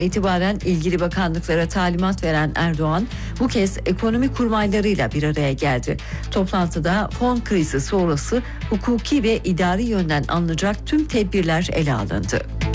itibaren ilgili bakanlıklara talimat veren Erdoğan bu kez ekonomi kurmaylarıyla bir araya geldi. Toplantıda fon krizi sonrası hukuki ve idari yönden alınacak tüm tedbirler ele alındı.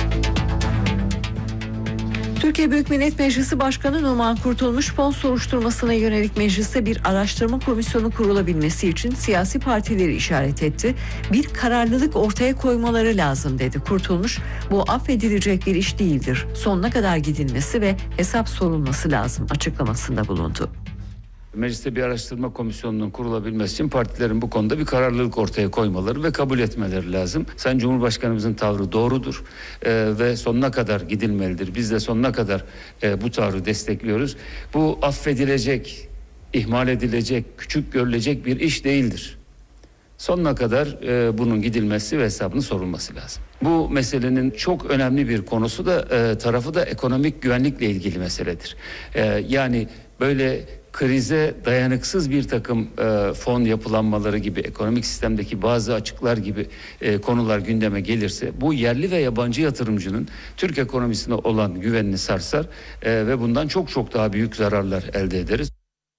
Türkiye Büyük Millet Meclisi Başkanı Numan Kurtulmuş, fon soruşturmasına yönelik mecliste bir araştırma komisyonu kurulabilmesi için siyasi partileri işaret etti. Bir kararlılık ortaya koymaları lazım dedi. Kurtulmuş, bu affedilecek bir iş değildir. Sonuna kadar gidilmesi ve hesap sorulması lazım açıklamasında bulundu. Mecliste bir araştırma komisyonunun kurulabilmesi için partilerin bu konuda bir kararlılık ortaya koymaları ve kabul etmeleri lazım. Sayın Cumhurbaşkanımızın tavrı doğrudur ve sonuna kadar gidilmelidir. Biz de sonuna kadar bu tavrı destekliyoruz. Bu affedilecek, ihmal edilecek, küçük görülecek bir iş değildir. Sonuna kadar bunun gidilmesi ve hesabının sorulması lazım. Bu meselenin çok önemli bir konusu da tarafı da ekonomik güvenlikle ilgili meseledir. Yani böyle krize dayanıksız bir takım fon yapılanmaları gibi, ekonomik sistemdeki bazı açıklar gibi konular gündeme gelirse bu yerli ve yabancı yatırımcının Türk ekonomisine olan güvenini sarsar ve bundan çok çok daha büyük zararlar elde ederiz.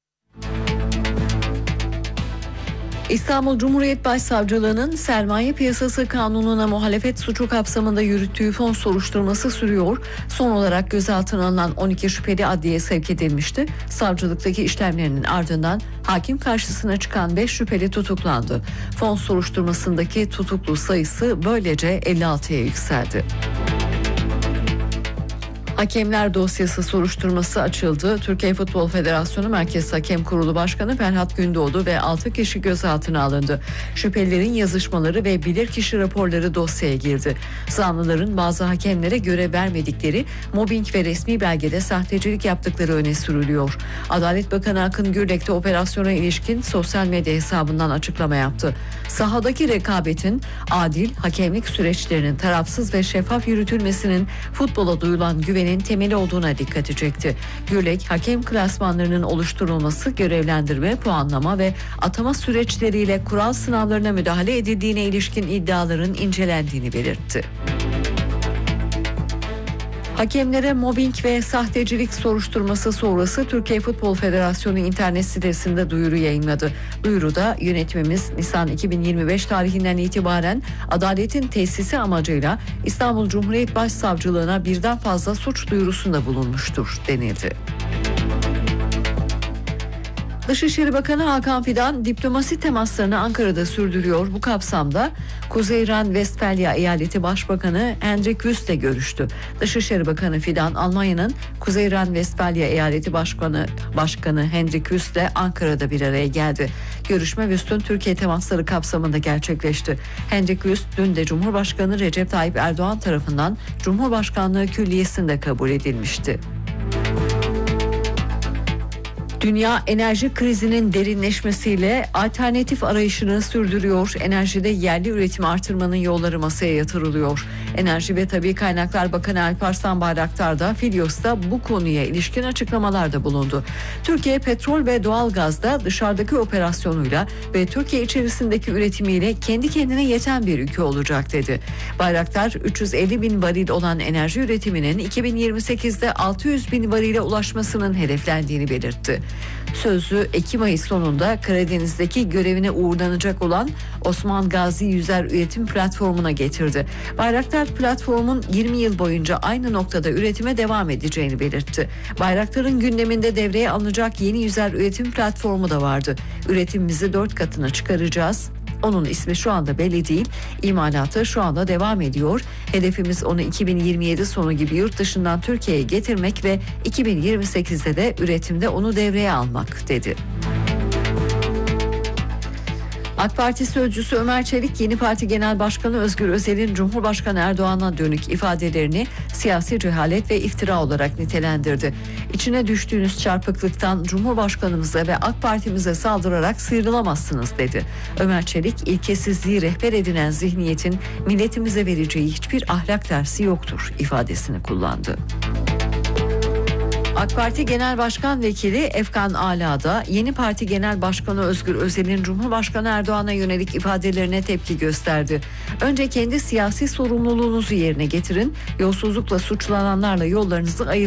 İstanbul Cumhuriyet Başsavcılığı'nın Sermaye Piyasası Kanunu'na muhalefet suçu kapsamında yürüttüğü fon soruşturması sürüyor. Son olarak gözaltına alınan 12 şüpheli adliyeye sevk edilmişti. Savcılıktaki işlemlerinin ardından hakim karşısına çıkan 5 şüpheli tutuklandı. Fon soruşturmasındaki tutuklu sayısı böylece 56'ya yükseldi. Hakemler dosyası soruşturması açıldı. Türkiye Futbol Federasyonu Merkez Hakem Kurulu Başkanı Ferhat Gündoğdu ve 6 kişi gözaltına alındı. Şüphelilerin yazışmaları ve bilirkişi raporları dosyaya girdi. Zanlıların bazı hakemlere görev vermedikleri, mobbing ve resmi belgede sahtecilik yaptıkları öne sürülüyor. Adalet Bakanı Akın Gürlek de operasyona ilişkin sosyal medya hesabından açıklama yaptı. Sahadaki rekabetin adil, hakemlik süreçlerinin tarafsız ve şeffaf yürütülmesinin futbola duyulan güvenin temeli olduğuna dikkat çekti. Gürlek, hakem klasmanlarının oluşturulması, görevlendirme, puanlama ve atama süreçleriyle kural sınavlarına müdahale edildiğine ilişkin iddiaların incelendiğini belirtti. Hakemlere mobbing ve sahtecilik soruşturması sonrası Türkiye Futbol Federasyonu internet sitesinde duyuru yayınladı. Duyuruda yönetimimiz Nisan 2025 tarihinden itibaren adaletin tesisi amacıyla İstanbul Cumhuriyet Başsavcılığına birden fazla suç duyurusunda bulunmuştur denildi. Dışişleri Bakanı Hakan Fidan diplomasi temaslarını Ankara'da sürdürüyor. Bu kapsamda Kuzey Ren-Vestfalya Eyaleti Başbakanı Hendrik Wüst'le görüştü. Dışişleri Bakanı Fidan, Almanya'nın Kuzey Ren-Vestfalya Eyaleti Başkanı Hendrik Wüst'le Ankara'da bir araya geldi. Görüşme Wüst'ün Türkiye temasları kapsamında gerçekleşti. Hendrik Wüst dün de Cumhurbaşkanı Recep Tayyip Erdoğan tarafından Cumhurbaşkanlığı Külliyesi'nde kabul edilmişti. Dünya enerji krizinin derinleşmesiyle alternatif arayışını sürdürüyor. Enerjide yerli üretimi artırmanın yolları masaya yatırılıyor. Enerji ve Tabii Kaynaklar Bakanı Alparslan Bayraktar da Filyos'ta bu konuya ilişkin açıklamalarda bulundu. Türkiye petrol ve doğalgazda dışarıdaki operasyonuyla ve Türkiye içerisindeki üretimiyle kendi kendine yeten bir ülke olacak dedi. Bayraktar 350 bin varil olan enerji üretiminin 2028'de 600 bin varile ulaşmasının hedeflendiğini belirtti. Sözcü Ekim ayı sonunda Karadeniz'deki görevine uğurlanacak olan Osman Gazi Yüzer Üretim Platformu'na getirdi. Bayraktar platformun 20 yıl boyunca aynı noktada üretime devam edeceğini belirtti. Bayraktar'ın gündeminde devreye alınacak yeni yüzer üretim platformu da vardı. Üretimimizi 4 katına çıkaracağız. Onun ismi şu anda belli değil. İmalatı şu anda devam ediyor. Hedefimiz onu 2027 sonu gibi yurt dışından Türkiye'ye getirmek ve 2028'de de üretimde onu devreye almak dedi. AK Parti sözcüsü Ömer Çelik, Yeni Parti Genel Başkanı Özgür Özel'in Cumhurbaşkanı Erdoğan'a dönük ifadelerini siyasi cehalet ve iftira olarak nitelendirdi. İçine düştüğünüz çarpıklıktan Cumhurbaşkanımıza ve AK Parti'mize saldırarak sıyrılamazsınız dedi. Ömer Çelik, ilkesizliği rehber edinen zihniyetin milletimize vereceği hiçbir ahlak dersi yoktur ifadesini kullandı. AK Parti Genel Başkan Vekili Efkan Ala da yeni parti Genel Başkanı Özgür Özel'in Cumhurbaşkanı Erdoğan'a yönelik ifadelerine tepki gösterdi. Önce kendi siyasi sorumluluğunuzu yerine getirin, yolsuzlukla suçlananlarla yollarınızı ayırın